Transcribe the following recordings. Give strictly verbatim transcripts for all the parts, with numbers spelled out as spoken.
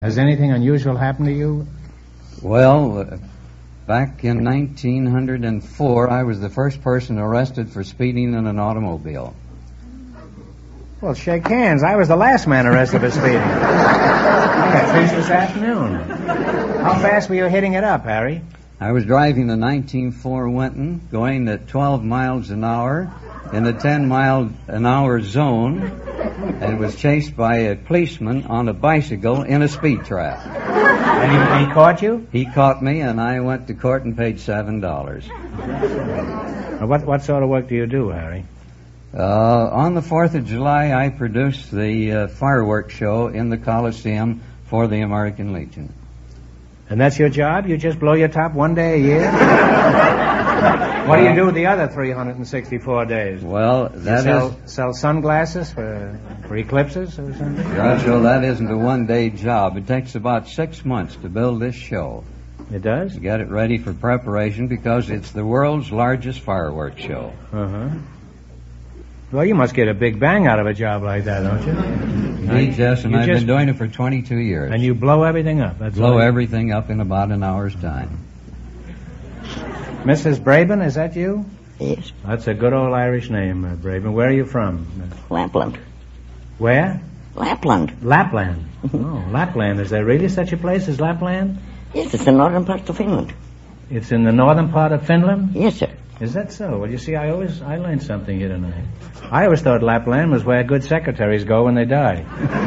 Has anything unusual happened to you? Well, uh, back in nineteen oh four, I was the first person arrested for speeding in an automobile. Well, shake hands. I was the last man arrested for speeding. I got finished this afternoon. How fast were you hitting it up, Harry? I was driving a nineteen four Winton, going at twelve miles an hour in a ten mile an hour zone, and was chased by a policeman on a bicycle in a speed trap. And he, he caught you? He caught me, and I went to court and paid seven dollars. What, what sort of work do you do, Harry? Uh, on the fourth of July, I produced the uh, fireworks show in the Coliseum for the American Legion. And that's your job? You just blow your top one day a year? What do you do the other three hundred sixty-four days? Well, that you sell, is... sell sunglasses for, for eclipses or something? Groucho, that isn't a one-day job. It takes about six months to build this show. It does? To get it ready for preparation because it's the world's largest fireworks show. Uh-huh. Well, you must get a big bang out of a job like that, don't you? Indeed, yes, and you I've just, been doing it for twenty-two years. And you blow everything up. That's blow all. everything up in about an hour's time. Missus Braben, is that you? Yes. That's a good old Irish name, uh, Braben. Where are you from? Lapland. Where? Lapland. Lapland. Oh, Lapland. Is there really such a place as Lapland? Yes, it's the northern part of Finland. It's in the northern part of Finland? Yes, sir. Is that so? Well, you see, I always I learned something here tonight. I always thought Lapland was where good secretaries go when they die.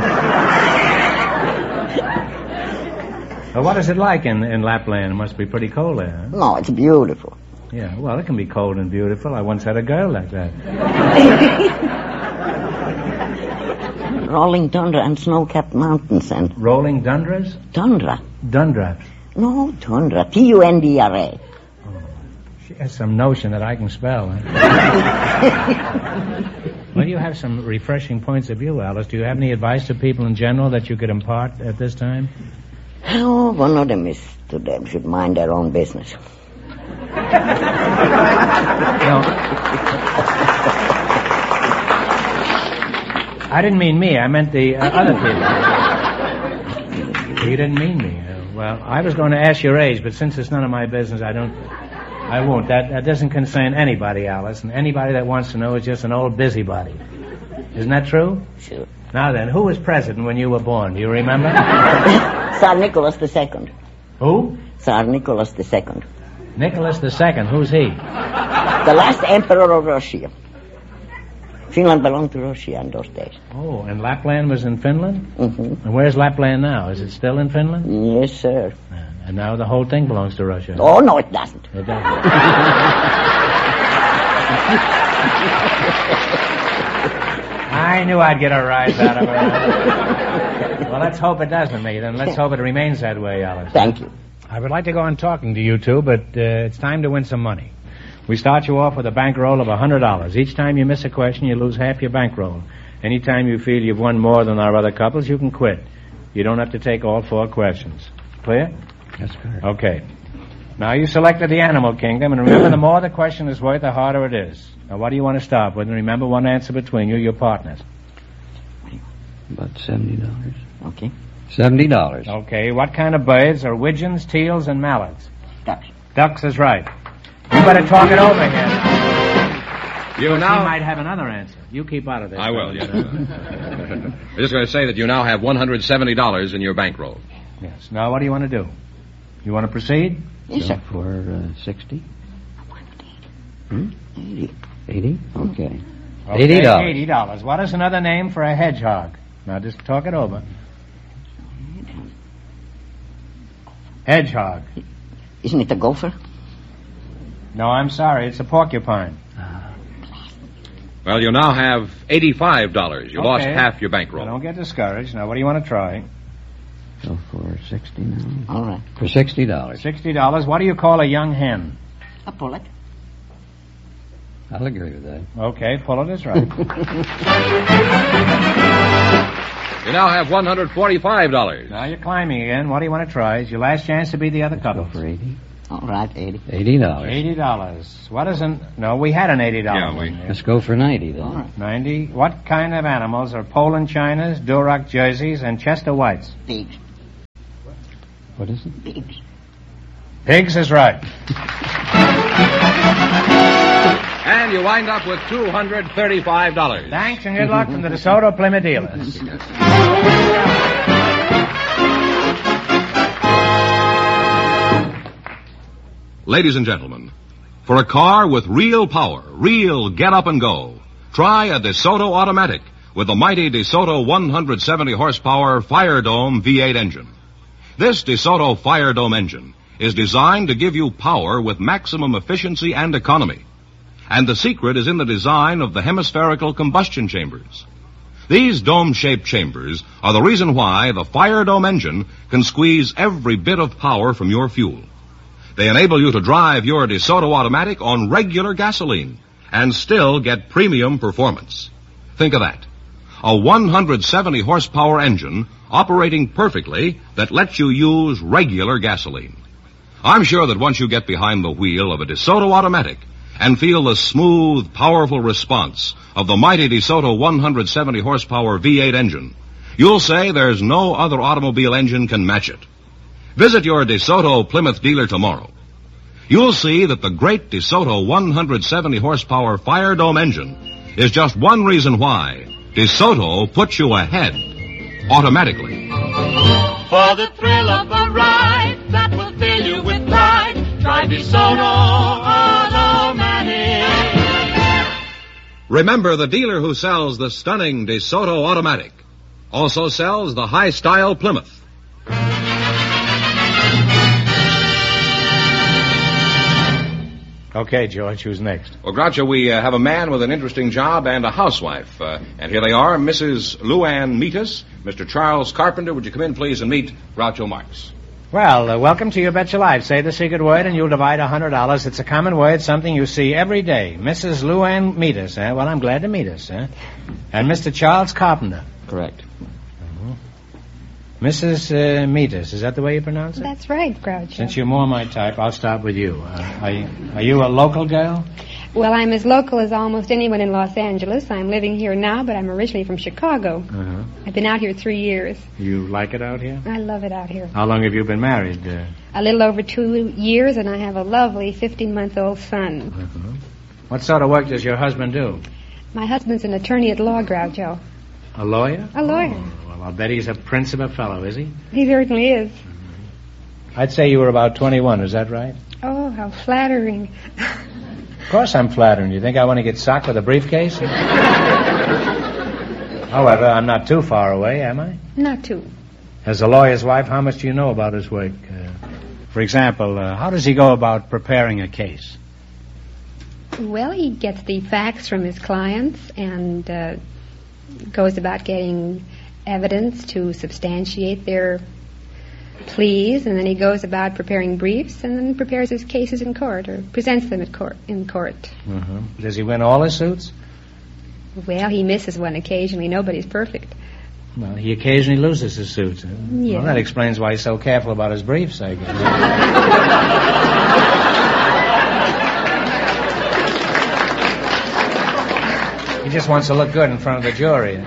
Well, what is it like in, in Lapland? It must be pretty cold there, huh? No, it's beautiful. Yeah, well, it can be cold and beautiful. I once had a girl like that. Rolling tundra and snow-capped mountains and... Rolling tundras? Tundra. Dundras. No, tundra. T U N D R A. She has some notion that I can spell. Huh? Well, you have some refreshing points of view, Alice. Do you have any advice to people in general that you could impart at this time? Oh, one of them is to them should mind their own business. No. I didn't mean me. I meant the uh, other people. You didn't mean me. Uh, well, I was going to ask your age, but since it's none of my business, I don't... I won't. That, that doesn't concern anybody, Alice, and anybody that wants to know is just an old busybody. Isn't that true? Sure. Now then, who was president when you were born? Do you remember? Tsar Nicholas the Second. Who? Tsar Nicholas the Second. Nicholas the Second. Who's he? The last emperor of Russia. Finland belonged to Russia in those days. Oh, and Lapland was in Finland? Mm-hmm. And where's Lapland now? Is it still in Finland? Yes, sir. And now the whole thing belongs to Russia. Oh, no, it doesn't. It doesn't. I knew I'd get a rise out of it. Well, let's hope it doesn't, mate, and let's hope it remains that way, Alice. Thank you. I would like to go on talking to you two, but uh, it's time to win some money. We start you off with a bankroll of one hundred dollars. Each time you miss a question, you lose half your bankroll. Anytime you feel you've won more than our other couples, you can quit. You don't have to take all four questions. Clear? That's correct. Okay. Now, you selected the animal kingdom, and remember, the more the question is worth, the harder it is. Now, what do you want to start with? And remember, one answer between you, your partners. About seventy dollars. Okay. seventy dollars. Okay. What kind of birds are widgeons, teals, and mallards? Ducks. Ducks is right. You better talk it over here. You She now... might have another answer. You keep out of this. I will, yes. I'm just going to say that you now have one hundred seventy dollars in your bankroll. Yes. Now, what do you want to do? You want to proceed? Yes, So sir. for uh, sixty? Hmm? Eighty. eighty? Okay. Okay, eighty dollars. eighty dollars. What is another name for a hedgehog? Now, just talk it over. Hedgehog. Isn't it a gopher? No, I'm sorry. It's a porcupine. Well, you now have eighty-five dollars. You Okay. lost half your Now, bankroll. don't get discouraged. Now, what do you want to try? So for sixty now? All right. For sixty dollars. sixty dollars. What do you call a young hen? A pullet. I'll agree with that. Okay, pullet is right. You now have one hundred forty-five dollars. Now you're climbing again. What do you want to try? It's your last chance to be the other Let's go couple. for eighty. All right, eighty. eighty dollars. Eighty dollars. What is an... No, we had an eighty dollars. Yeah, we- one there. Let's go for ninety then. All right. Ninety. What kind of animals are Poland Chinas, Duroc Jerseys, and Chester Whites? Pigs. What is it? Pigs. Pigs is right. And you wind up with two hundred thirty-five dollars. Thanks and good luck from the DeSoto Plymouth dealers. Ladies and gentlemen, for a car with real power, real get up and go, try a DeSoto automatic with the mighty DeSoto one hundred seventy horsepower Fire Dome V eight engine. This DeSoto Fire Dome engine is designed to give you power with maximum efficiency and economy. And the secret is in the design of the hemispherical combustion chambers. These dome-shaped chambers are the reason why the Fire Dome engine can squeeze every bit of power from your fuel. They enable you to drive your DeSoto automatic on regular gasoline and still get premium performance. Think of that. A one hundred seventy horsepower engine operating perfectly that lets you use regular gasoline. I'm sure that once you get behind the wheel of a DeSoto automatic and feel the smooth, powerful response of the mighty DeSoto one hundred seventy horsepower V eight engine, you'll say there's no other automobile engine can match it. Visit your DeSoto Plymouth dealer tomorrow. You'll see that the great DeSoto one hundred seventy horsepower Fire Dome engine is just one reason why DeSoto puts you ahead automatically. For the thrill of the ride that will fill you with pride, try DeSoto Automatic. Remember, the dealer who sells the stunning DeSoto Automatic also sells the high-style Plymouth. Okay, George, who's next? Well, Groucho, we uh, have a man with an interesting job and a housewife. Uh, and here they are, Missus Luann Metis, Mister Charles Carpenter. Would you come in, please, and meet Groucho Marx? Well, uh, welcome to You Bet Your Life. Say the secret word and you'll divide one hundred dollars. It's a common word, something you see every day. Missus Luann Metis, eh? Well, I'm glad to meet us, eh? And Mister Charles Carpenter. Correct. Missus Uh, Metis, is that the way you pronounce it? That's right, Groucho. Since you're more my type, I'll start with you. Uh, are you. Are you a local girl? Well, I'm as local as almost anyone in Los Angeles. I'm living here now, but I'm originally from Chicago. Uh-huh. I've been out here three years. You like it out here? I love it out here. How long have you been married? Uh, A little over two years, and I have a lovely fifteen-month-old son. uh-huh. What sort of work does your husband do? My husband's an attorney at law, Groucho. A lawyer? A lawyer. Oh, well, I'll bet he's a prince of a fellow, is he? He certainly is. I'd say you were about twenty-one, is that right? Oh, how flattering. Of course I'm flattering. You think I want to get socked with a briefcase? However, I'm not too far away, am I? Not too. As a lawyer's wife, how much do you know about his work? Uh, for example, uh, how does he go about preparing a case? Well, he gets the facts from his clients and uh, goes about getting evidence to substantiate their pleas, and then he goes about preparing briefs and then prepares his cases in court or presents them at court in court. Uh-huh. Does he win all his suits? Well, he misses one occasionally. Nobody's perfect. Well, he occasionally loses his suits. Huh? Yeah. Well, that explains why he's so careful about his briefs, I guess. He just wants to look good in front of the jury.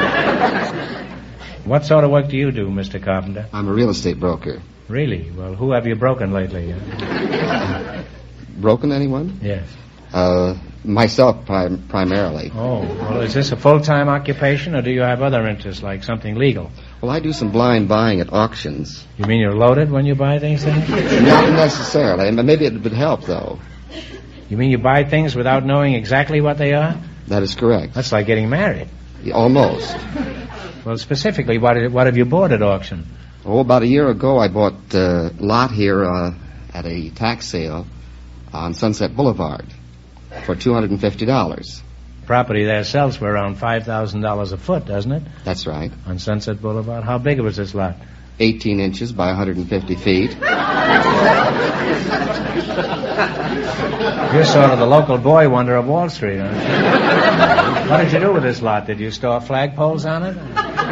What sort of work do you do, Mister Carpenter? I'm a real estate broker. Really? Well, who have you broken lately? Broken anyone? Yes. Uh, myself prim- primarily. Oh, well, is this a full-time occupation, or do you have other interests, like something legal? Well, I do some blind buying at auctions. You mean you're loaded when you buy things then? Not necessarily. Maybe it would help, though. You mean you buy things without knowing exactly what they are? That is correct. That's like getting married. Almost. Well, specifically, what, what have you bought at auction? Oh, about a year ago, I bought a lot here uh, at a tax sale on Sunset Boulevard for two hundred fifty dollars. Property there sells for around five thousand dollars a foot, doesn't it? That's right. On Sunset Boulevard. How big was this lot? eighteen inches by one hundred fifty feet. You're sort of the local boy wonder of Wall Street, aren't you? What did you do with this lot? Did you store flagpoles on it?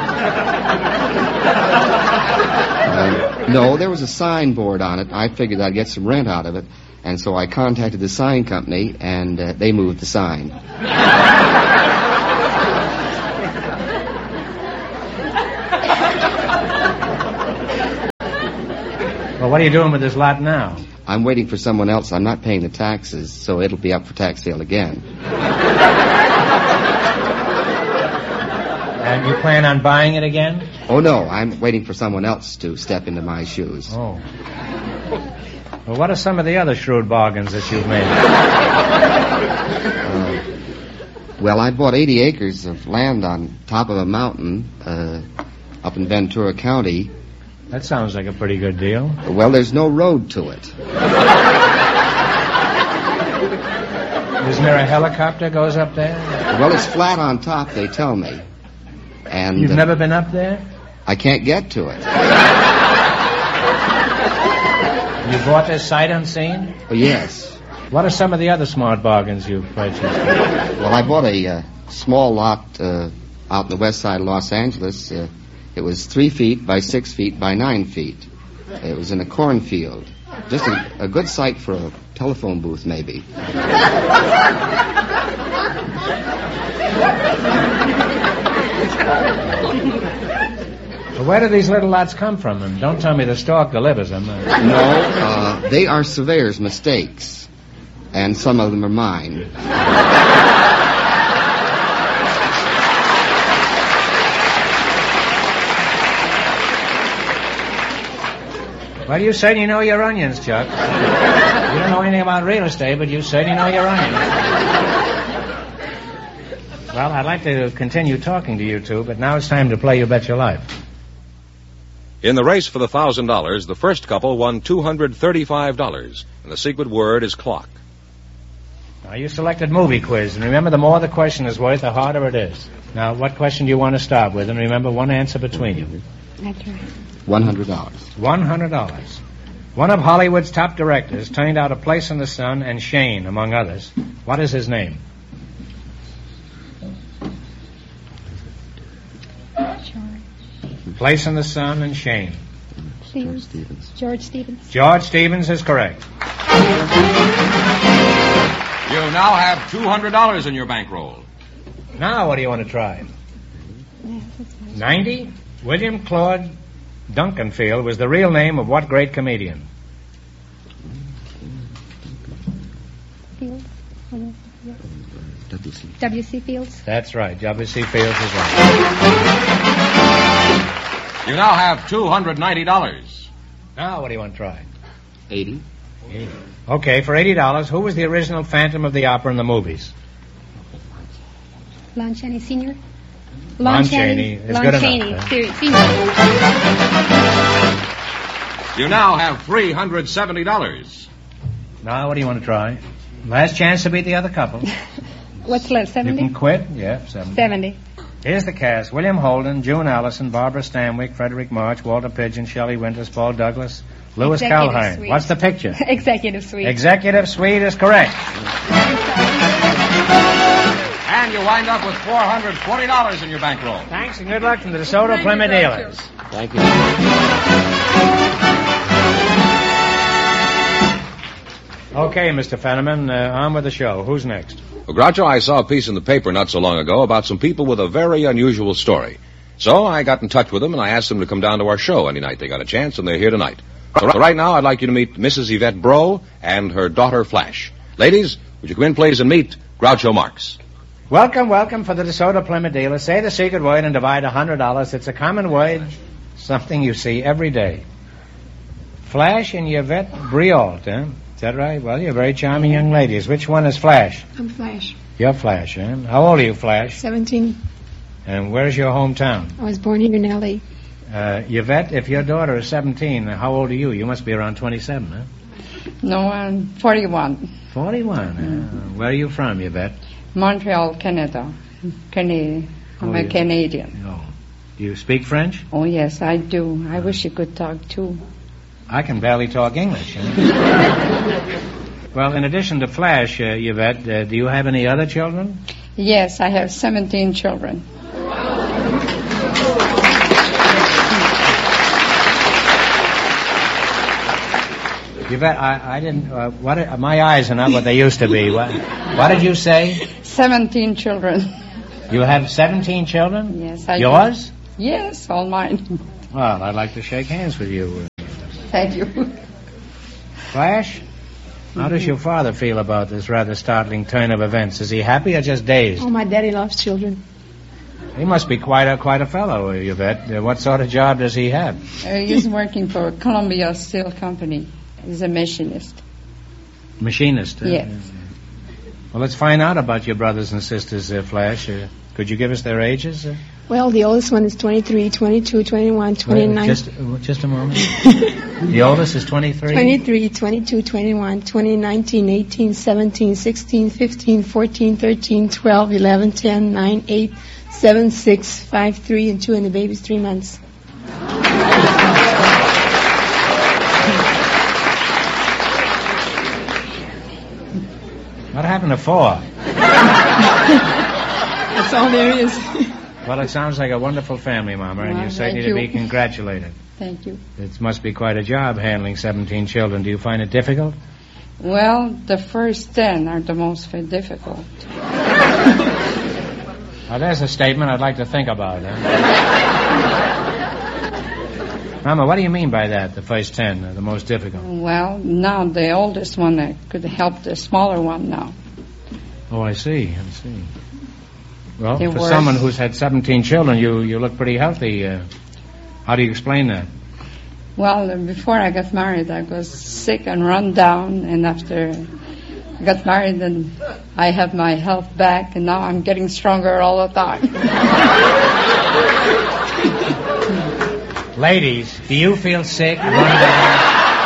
Uh, no, there was a signboard on it. I figured I'd get some rent out of it, and so I contacted the sign company, and uh, they moved the sign. Well, what are you doing with this lot now? I'm waiting for someone else. I'm not paying the taxes, so it'll be up for tax sale again. And you plan on buying it again? Oh, no, I'm waiting for someone else to step into my shoes. Oh. Well, what are some of the other shrewd bargains that you've made? Uh, well, I bought eighty acres of land on top of a mountain uh, up in Ventura County. That sounds like a pretty good deal. Well, there's no road to it. Isn't there a helicopter goes up there? Well, it's flat on top, they tell me. And You've uh, never been up there? I can't get to it. You bought this sight unseen? Oh, yes. What are some of the other smart bargains you've purchased? Well, I bought a uh, small lot uh, out in the west side of Los Angeles. Uh, it was three feet by six feet by nine feet. It was in a cornfield. Just a, a good site for a telephone booth, maybe. Well, where do these little lots come from? And don't tell me the stork delivers them. No, uh, they are surveyors' mistakes. And some of them are mine. Well, you certainly know your onions, Chuck. You don't know anything about real estate, but you certainly know your onions. Well, I'd like to continue talking to you two, but now it's time to play You Bet Your Life. In the race for the one thousand dollars, the first couple won two hundred thirty-five dollars, and the secret word is clock. Now, you selected movie quiz, and remember, the more the question is worth, the harder it is. Now, what question do you want to start with? And remember, one answer between you. That's right. One hundred dollars. One hundred dollars. One of Hollywood's top directors turned out A Place in the Sun and Shane, among others. What is his name? Place in the Sun and Shane. George Stevens. George Stevens. George Stevens is correct. You now have two hundred dollars in your bankroll. Now, what do you want to try? Ninety? William Claude Duncanfield was the real name of what great comedian? Fields. W C. W C Fields. That's right. W C Fields is right. You now have two hundred ninety dollars. Now, what do you want to try? Eighty. eighty. Okay, for eighty dollars, who was the original Phantom of the Opera in the movies? Lon Chaney Senior. Lon Chaney is Lon good Chaney enough. Senior. Senior. You now have three hundred seventy dollars. Now, what do you want to try? Last chance to beat the other couple. What's left? You Seventy. can quit. Yeah, seventy. Seventy. Here's the cast. William Holden, June Allison, Barbara Stanwyck, Frederick March, Walter Pidgeon, Shelley Winters, Paul Douglas, Louis Executive Calhern. Suite. What's the picture? Executive Suite. Executive Suite is correct. And you wind up with four hundred forty dollars in your bankroll. Thanks and good luck from the DeSoto Plymouth dealers. Thank you. Okay, Mister Fenneman, uh, on with the show. Who's next? Well, Groucho, I saw a piece in the paper not so long ago about some people with a very unusual story. So I got in touch with them, and I asked them to come down to our show any night they got a chance, and they're here tonight. So right now, I'd like you to meet Missus Yvette Bro and her daughter, Flash. Ladies, would you come in, please, and meet Groucho Marx. Welcome, welcome for the DeSoto Plymouth dealers. Say the secret word and divide one hundred dollars. It's a common word, something you see every day. Flash and Yvette Briault, huh? Is that right? Well, you're very charming young ladies. Which one is Flash? I'm Flash. You're Flash, huh? How old are you, Flash? Seventeen. And where's your hometown? I was born here in L A. Uh, Yvette, if your daughter is seventeen, how old are you? You must be around twenty-seven, huh? No, I'm forty-one. forty-one. Uh, where are you from, Yvette? Montreal, Canada. Canadian. I'm Oh, a you- Canadian. No. Do you speak French? Oh, yes, I do. I wish you could talk too. I can barely talk English. Huh? Well, in addition to Flash, uh, Yvette, uh, do you have any other children? Yes, I have seventeen children. Yvette, I, I didn't. Uh, what? Uh, my eyes are not what they used to be. What, what did you say? Seventeen children. You have seventeen children? Yes, I do. Yours? Yes, all mine. Well, I'd like to shake hands with you. Thank you. Flash, how does your father feel about this rather startling turn of events? Is he happy or just dazed? Oh, my daddy loves children. He must be quite a quite a fellow, Yvette. Uh, what sort of job does he have? Uh, he's working for Columbia Steel Company. He's a machinist. Machinist? Uh, Yes. Well, let's find out about your brothers and sisters, uh, Flash. Uh, could you give us their ages? Uh, Well, the oldest one is twenty-three, twenty-two, twenty-one, twenty-nine. Just, uh, just a moment. The oldest is twenty-three? twenty-three, twenty-two, twenty-one, twenty, nineteen, eighteen, seventeen, sixteen, fifteen, fourteen, thirteen, twelve, eleven, ten, nine, eight, seven, six, five, three, and two, and the baby's three months. What happened to four? That's all there is. Well, it sounds like a wonderful family, Mama, and Well, you're certainly thank to you. be congratulated. Thank you. It must be quite a job handling seventeen children. Do you find it difficult? Well, the first ten are the most difficult. Now, there's a statement I'd like to think about. Huh? Mama, what do you mean by that, the first ten, uh, the most difficult? Well, now the oldest one uh, could help the smaller one now. Oh, I see, I see. Well, They for were- someone who's had seventeen children, you, you look pretty healthy. Uh, how do you explain that? Well, uh, before I got married, I was sick and run down, and after I got married, and I have my health back, and now I'm getting stronger all the time. Ladies, do you feel sick? Run down?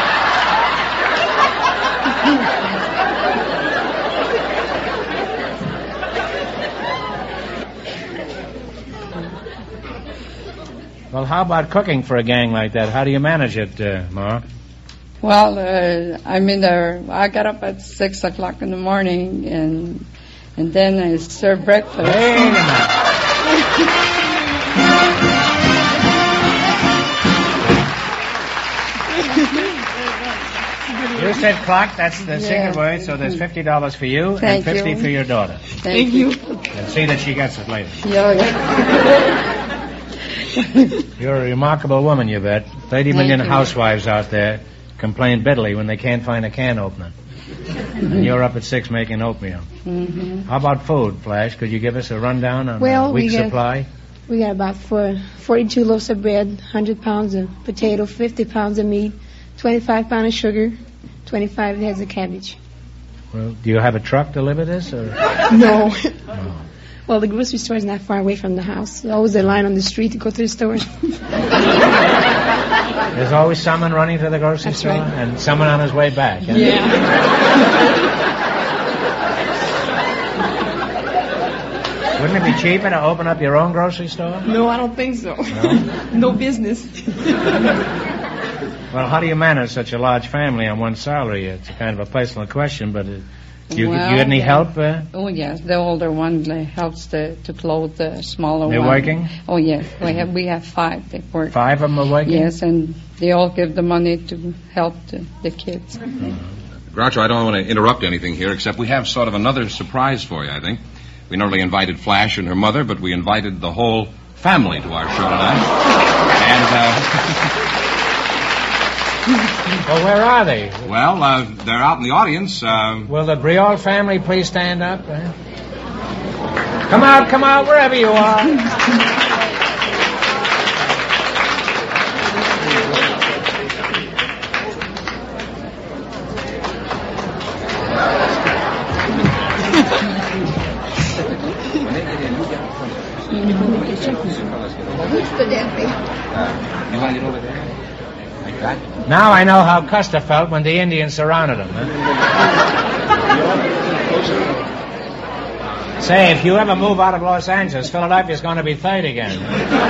Well, how about cooking for a gang like that? How do you manage it, uh, Ma? Well, uh, I mean, uh, I got up at six o'clock in the morning, and and then I serve breakfast. Wait a minute. You said clock, that's the Yeah. secret word, so there's fifty dollars for you Thank and fifty you. for your daughter. Thank you. And see that she gets it later. Yeah, yeah. You're a remarkable woman, you bet. Thirty Thank million you. housewives out there complain bitterly when they can't find a can opener. And you're up at six making oatmeal. Mm-hmm. How about food, Flash? Could you give us a rundown on Well, a we week's get- supply? We got about four, forty-two loaves of bread, one hundred pounds of potato, fifty pounds of meat, twenty-five pounds of sugar, twenty-five heads of cabbage. Well, do you have a truck to deliver this? Or? No. No. Well, the grocery store is not far away from the house. There's always a line on the street to go to the store. There's always someone running to the grocery That's store right. and someone on his way back. huh? Yeah. Wouldn't it be cheaper to open up your own grocery store? No, I don't think so. No? No business. Well, how do you manage such a large family on one salary? It's a kind of a personal question, but uh, do you, Well, you get any yeah. help? Uh? Oh yes, the older one uh, helps to, to clothe the smaller They're one. working? Oh yes, we have we have five. They work. Five of them are working? Yes, and they all give the money to help the, the kids. Groucho, I don't want to interrupt anything here, except we have sort of another surprise for you, I think. We not only invited Flash and her mother, but we invited the whole family to our show tonight. And, Well, where are they? uh, well, uh, they're out in the audience. Uh, Will the Briol family please stand up? eh? Come out, come out, wherever you are. Now I know how Custer felt when the Indians surrounded him. Huh? Say, if you ever move out of Los Angeles, Philadelphia's going to be third again.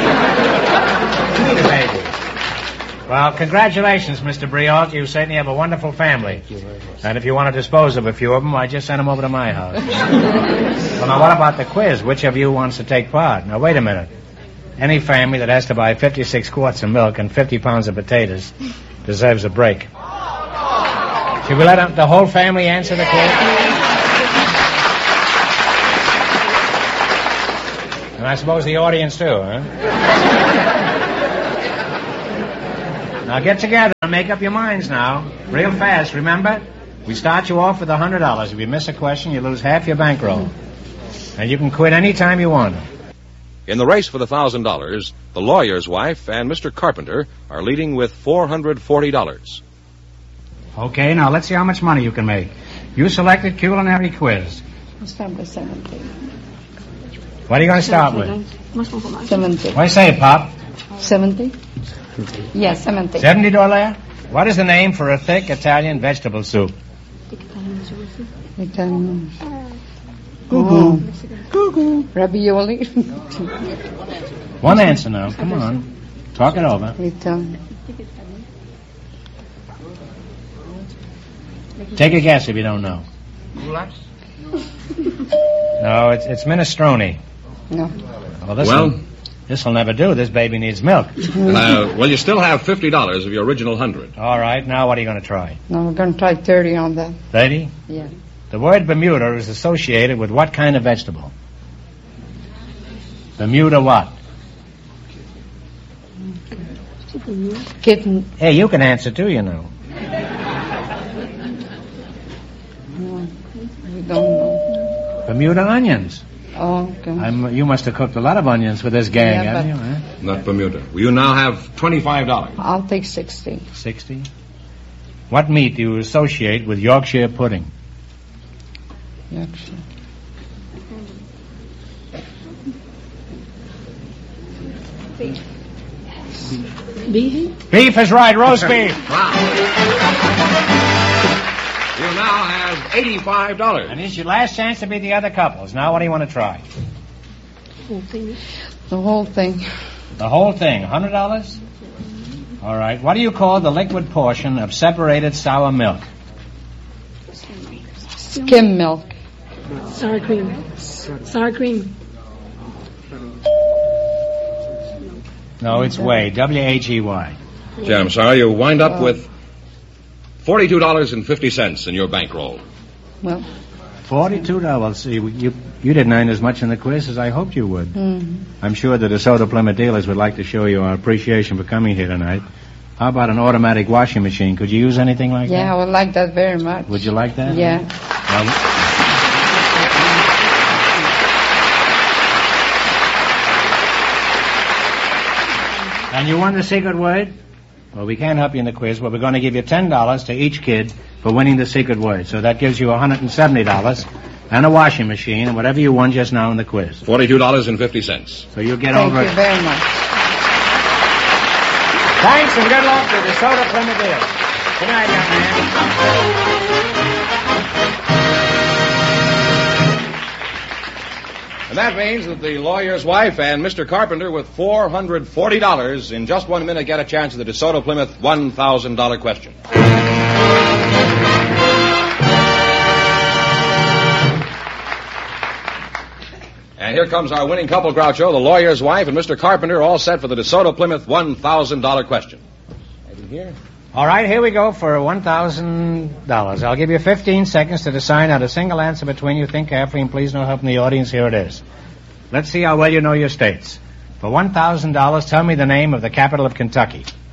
Maybe. Well, congratulations, Mister Brialt. You certainly have a wonderful family. And if you want to dispose of a few of them, I just send them over to my house. Well, now, what about the quiz? Which of you wants to take part? Now, wait a minute. Any family that has to buy fifty-six quarts of milk and fifty pounds of potatoes deserves a break. Should we let the whole family answer the quiz? And I suppose the audience, too, huh? Now get together and make up your minds now. Real fast, remember? We start you off with one hundred dollars. If you miss a question, you lose half your bankroll. And you can quit any time you want. In the race for the one thousand dollars, the lawyer's wife and Mister Carpenter are leading with four hundred forty dollars. Okay, now let's see how much money you can make. You selected culinary quiz. I'll start with seventy. What are you going to start with? seventy. What do you say, Pop? seventy? Yes, seventy. seventy dollars? What is the name for a thick Italian vegetable soup? Italian. Goo goo. Ravioli. One answer now. Come on. Talk it over. Italian. Take a guess if you don't know. No, it's it's minestrone. No. Well, this Well? will, this will never do. This baby needs milk. Uh, well, you still have fifty dollars of your original one hundred. All right, now what are you going to try? No, we're going to try thirty on that. thirty? Yeah. The word Bermuda is associated with what kind of vegetable? Bermuda what? Kitten. Hey, you can answer too, you know. No, we don't know. Bermuda onions. Oh, okay. I'm, you must have cooked a lot of onions for this gang, Yeah, haven't but- you? Huh? Not Bermuda. Well, you now have twenty-five dollars. I'll take sixty. Sixty. What meat do you associate with Yorkshire pudding? Yorkshire. Beef? Beef is right, roast beef. You now have eighty-five dollars. And this is your last chance to beat the other couples. Now what do you want to try? The whole thing. The whole thing, one hundred dollars? All right. What do you call the liquid portion of separated sour milk? Skim milk. Sour cream. Sour cream. No, it's whey. W H E Y. Gee, I'm sorry, you wind up with forty-two dollars and fifty cents in your bankroll. Well, Forty-two dollars. See, you you didn't earn as much in the quiz as I hoped you would. mm, I'm sure the DeSoto Plymouth dealers would like to show you our appreciation for coming here tonight. How about an automatic washing machine? Could you use anything like yeah, that? I would like that very much. Would you like that? Yeah. Well, and you won the secret word? Well, we can't help you in the quiz, but we're going to give you ten dollars to each kid for winning the secret word. So that gives you one hundred seventy dollars and a washing machine and whatever you won just now in the quiz. Forty-two dollars and fifty cents. So you'll get Thank over you it. very much. Thanks and good luck to DeSoto Plymouth dealers. Good night, young man. And that means that the lawyer's wife and Mister Carpenter with four hundred forty dollars in just one minute get a chance at the DeSoto Plymouth one thousand dollars question. And here comes our winning couple, Groucho, the lawyer's wife and Mister Carpenter, all set for the DeSoto Plymouth one thousand dollars question. Right in here. All right, here we go for one thousand dollars. I'll give you fifteen seconds to decide out a single answer between you. Think carefully and please no help from the audience. Here it is. Let's see how well you know your states. For one thousand dollars, tell me the name of the capital of Kentucky.